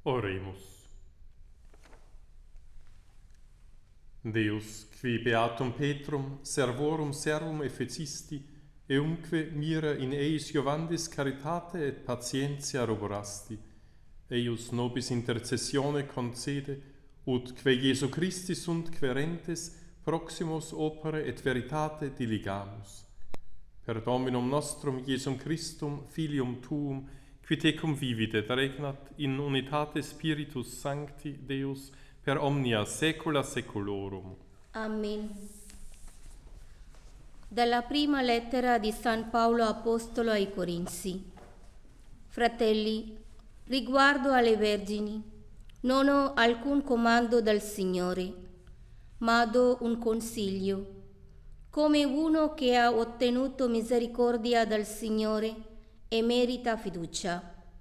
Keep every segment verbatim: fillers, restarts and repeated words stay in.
Oremus. Deus, qui beatum Petrum, servorum servum efficisti, eumque mira in eis Jovandis caritate et patientia roborasti, eius nobis intercessione concede, ut que Iesu Christi sunt querentes proximus opere et veritate diligamus. Per Dominum nostrum Iesum Christum, Filium Tuum, qui tecum vivit et regnat in unitate Spiritus Sancti Deus per omnia saecula saeculorum. Amen. Dalla prima lettera di San Paolo Apostolo ai Corinzi. Fratelli, riguardo alle vergini, non ho alcun comando dal Signore, ma do un consiglio. Come uno che ha ottenuto misericordia dal Signore e merita fiducia.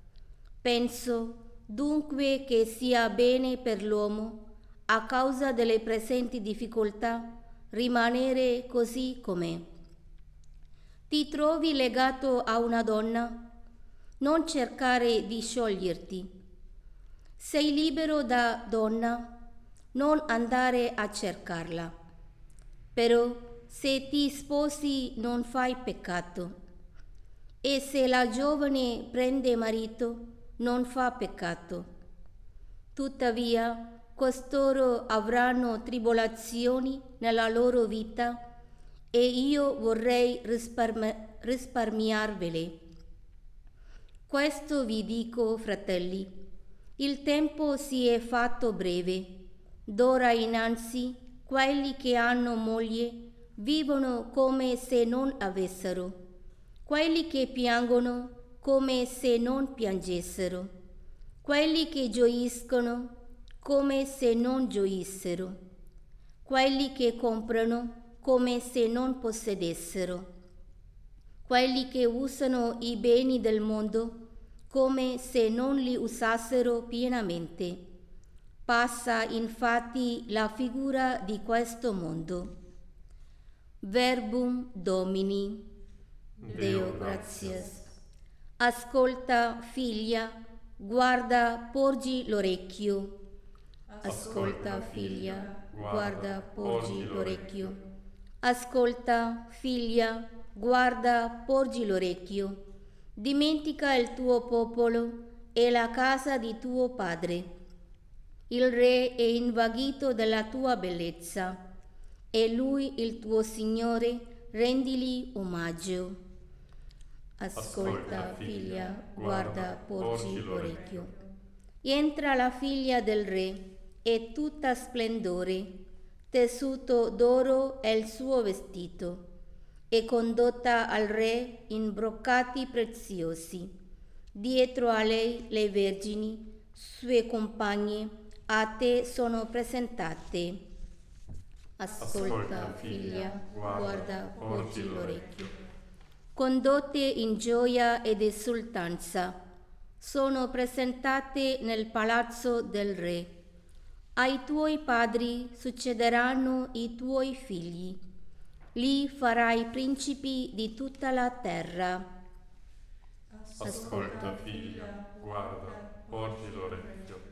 Penso dunque che sia bene per l'uomo, a causa delle presenti difficoltà, rimanere così com'è. Ti trovi legato a una donna? Non cercare di scioglierti. Sei libero da donna? Non andare a cercarla. Però se ti sposi non fai peccato. E se la giovane prende marito, non fa peccato. Tuttavia, costoro avranno tribolazioni nella loro vita e io vorrei risparmi- risparmiarvele. Questo vi dico, fratelli, il tempo si è fatto breve. D'ora innanzi, quelli che hanno moglie vivono come se non avessero. Quelli che piangono come se non piangessero, quelli che gioiscono come se non gioissero, quelli che comprano come se non possedessero, quelli che usano i beni del mondo come se non li usassero pienamente. Passa infatti la figura di questo mondo. Verbum Domini. Deo gratias. Ascolta, figlia, guarda, porgi l'orecchio. Ascolta, figlia, guarda, porgi l'orecchio. Ascolta, figlia, guarda, porgi l'orecchio. Dimentica il tuo popolo e la casa di tuo padre. Il re è invaghito della tua bellezza, e lui, il tuo Signore, rendili omaggio. Ascolta, figlia, guarda, porgi l'orecchio. Entra la figlia del re, è tutta splendore, tessuto d'oro è il suo vestito, è condotta al re in broccati preziosi. Dietro a lei le vergini, sue compagne, a te sono presentate. Ascolta, figlia, guarda, porgi l'orecchio. Condotte in gioia ed esultanza, sono presentate nel palazzo del re. Ai tuoi padri succederanno i tuoi figli, li farai principi di tutta la terra. Ascolta, figlia, guarda, porgi l'orecchio.